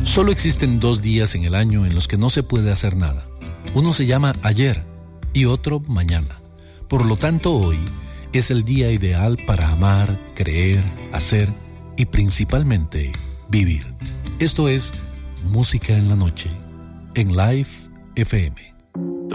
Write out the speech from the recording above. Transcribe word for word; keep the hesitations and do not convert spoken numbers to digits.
Solo existen dos días en el año en los que no se puede hacer nada. Uno se llama ayer y otro mañana. Por lo tanto, hoy es el día ideal para amar, creer, hacer y principalmente vivir. Esto es Música en la Noche, en Live F M.